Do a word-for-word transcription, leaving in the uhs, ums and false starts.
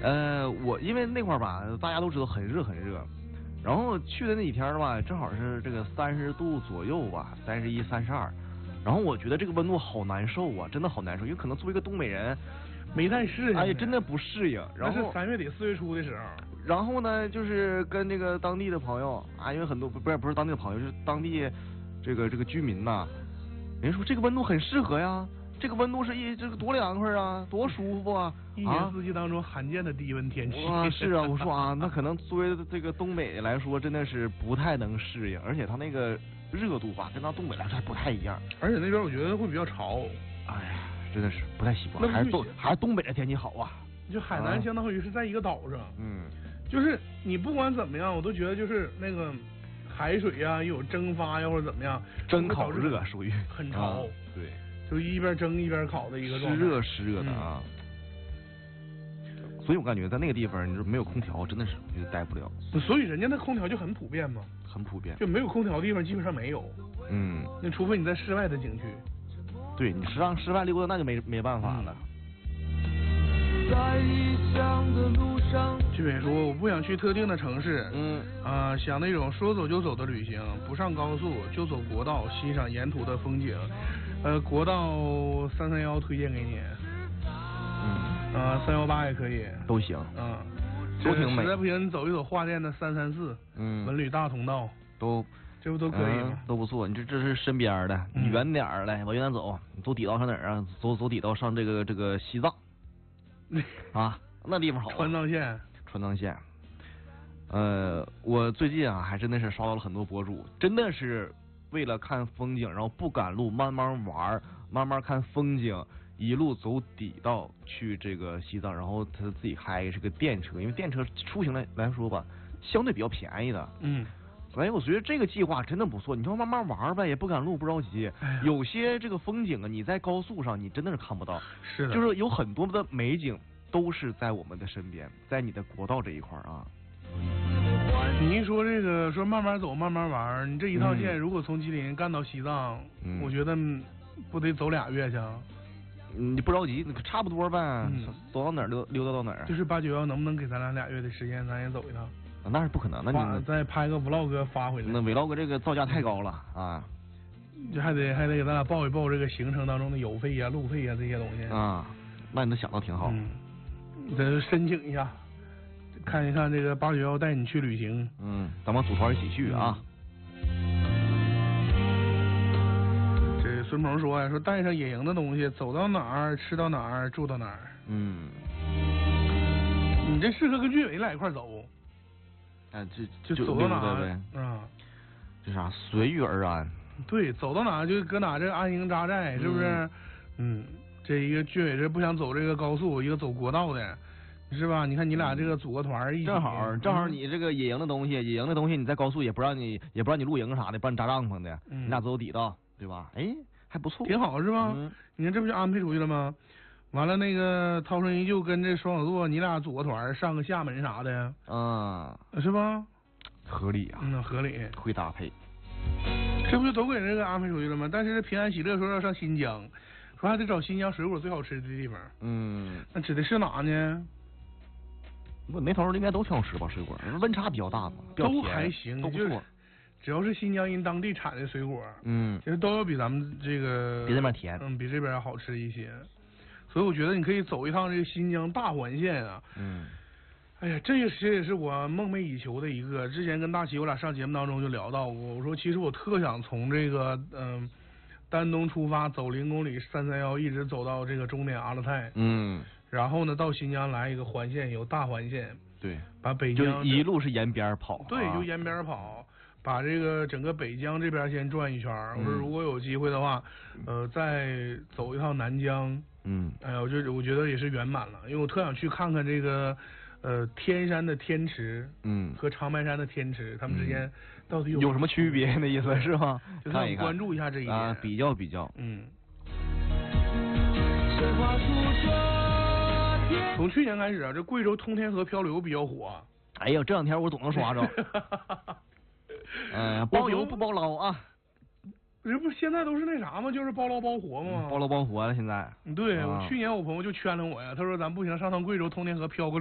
呃，我因为那块儿吧，大家都知道很热很热，然后去的那几天吧，正好是这个三十度左右吧，三十一、三十二，然后我觉得这个温度好难受啊，真的好难受，因为可能作为一个东北人， 没太适应， 哎呀，真的不适应。然后那是三月底四月初的时候。 然后呢，就是跟这个当地的朋友啊，因为很多不是不是当地的朋友，就是当地这个这个居民呐，人说这个温度很适合呀，这个温度是一这个多凉快啊，多舒服啊， 一年四季当中罕见的低温天气。 啊，是啊，我说啊，那可能作为这个东北来说，真的是不太能适应，而且它那个热度吧，跟咱东北来说还不太一样， 而且那边我觉得会比较潮。 哎呀，真的是不太习惯，还是东还是东北的天气好啊。 就海南相当于是在一个岛上， 嗯， 就是你不管怎么样，我都觉得就是那个海水呀、又有蒸发呀或者怎么样， 蒸烤热属于很潮， 对， 就一边蒸一边烤的一个状态， 湿热湿热的啊。所以我感觉在那个地方，你说没有空调，真的是就待不了。 所以人家那空调就很普遍嘛， 很普遍， 就没有空调的地方基本上没有。 嗯， 那除非你在室外的景区， 对你上室外溜达那就没没办法了。 在异乡的路上， 这边说我不想去特定的城市， 嗯啊、呃，想那种说走就走的旅行，不上高速就走国道，欣赏沿途的风景。呃，国道三三幺推荐给你， 嗯， 啊三幺八也可以， 都行， 嗯， 都挺美。 实在不行，你走一走华电的三三四， 嗯， 文旅大通道， 都这不都可以吗？ 嗯、都不错。你这这是身边的，你远点儿来往远点走，你走底道上哪儿啊？走走底道上这个这个西藏。啊，那地方好、啊。 川藏线， 川藏线。呃，我最近啊，还真的是刷到了很多博主，真的是为了看风景，然后不赶路，慢慢玩，慢慢看风景，一路走底道去这个西藏，然后他自己开这个电车，因为电车出行来来说吧，相对比较便宜的。 嗯。 哎，我觉得这个计划真的不错，你就慢慢玩呗，也不赶路，不着急。 哎、 有些这个风景啊，你在高速上你真的是看不到， 是的， 就是有很多的美景都是在我们的身边，在你的国道这一块啊。 你一说这个说慢慢走慢慢玩，你这一趟线如果从吉林干到西藏， 嗯、 我觉得不得走俩月去？ 你不着急，差不多呗， 嗯、 走到哪儿溜溜达到哪儿。 就是八九幺能不能给咱俩俩月的时间，咱也走一趟？ 那是不可能，那你再拍个 vlog 发回来。 那 vlog 这个造价太高了啊！ 就还得还得给咱俩报一报这个行程当中的油费呀、路费呀这些东西啊。那你都想到挺好。 嗯，得申请一下，看一看这个八九幺带你去旅行。 嗯，咱们组团一起去啊。 嗯、这孙鹏说呀，说带上野营的东西，走到哪儿吃到哪儿住到哪儿。 嗯。 你这适合跟居委俩一块走。 啊， 就就走到哪呗， 啊， 这啥随遇而安。 对，走到哪就搁哪这安营扎寨，是不是？嗯，嗯这一个居委这不想走这个高速，一个走国道的，是吧？你看你俩这个组个团一起， 正好正好你这个野营的东西，野营的东西你在高速也不让你也不让你露营啥的，不让你扎帐篷的， 嗯、 你俩走底道，对吧？哎，还不错， 挺好是吧？ 嗯、 你看这不就安排出去了吗？完了，那个涛声依旧跟这双子座，你俩组个团上个厦门啥的， 嗯， 是吧？ 合理啊， 嗯，合理， 会搭配， 这不就都给这个安排出去了吗？但是平安喜乐说要上新疆，说还得找新疆水果最好吃的地方， 嗯， 那指的是哪呢？ 不，那头应该都挺好吃吧？水果温差比较大嘛， 都还行， 都不错。 就是只要是新疆人当地产的水果， 嗯， 其实都要比咱们这个比这边甜， 嗯，比这边好吃一些。所以我觉得你可以走一趟这个新疆大环线啊。 嗯。 哎呀，这也是也是我梦寐以求的一个。之前跟大齐我俩上节目当中就聊到过，我说其实我特想从这个嗯、呃、丹东出发，走零公里三三幺，一直走到这个终点阿勒泰。 嗯。 然后呢，到新疆来一个环线，有大环线。 对。 把北疆就一路是沿边跑。 对， 啊、 就沿边跑。把这个整个北疆这边先转一圈，我说如果有机会的话，呃，再走一趟南疆， 嗯， 哎呀，我就我觉得也是圆满了，因为我特想去看看这个，呃，天山的天池， 嗯， 和长白山的天池，他们之间到底有有什么区别的意思是吧？ 就看一看，关注一下这一点啊，比较比较， 嗯。从去年开始啊，这贵州通天河漂流比较火。 哎呀，这两天我总能刷着。嗯、呃，包邮不包捞啊！ 这不现在都是那啥吗？就是包捞包活吗？ 包捞包活了，现在。 对， 啊、 我去年我朋友就圈了我呀，他说咱不行，上趟贵州通天河漂个。